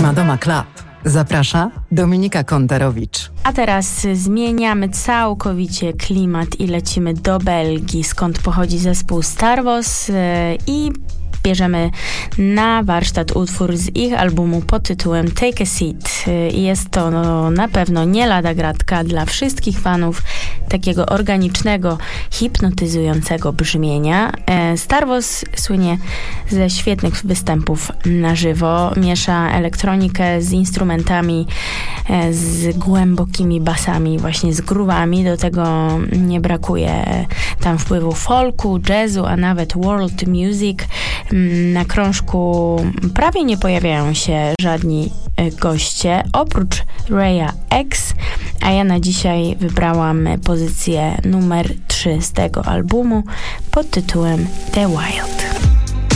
Prima Doma Club. Zaprasza Dominika Kontarowicz. A teraz zmieniamy całkowicie klimat i lecimy do Belgii, skąd pochodzi zespół Starvoz i bierzemy na warsztat utwór z ich albumu pod tytułem Take a Seat. Jest to na pewno nie lada gratka dla wszystkich fanów takiego organicznego, hipnotyzującego brzmienia. Starvoz słynie ze świetnych występów na żywo. Miesza elektronikę z instrumentami, z głębokimi basami, właśnie z groovami. Do tego nie brakuje tam wpływu folku, jazzu, a nawet world music. Na krążku prawie nie pojawiają się żadni goście, oprócz Raya X, a ja na dzisiaj wybrałam pozycję numer 3 z tego albumu pod tytułem The Wild.